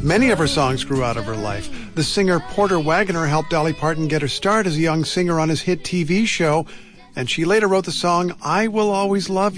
Many of her songs grew out of her life. The singer Porter Wagoner helped Dolly Parton get her start as a young singer on his hit TV show, and she later wrote the song I Will Always Love You.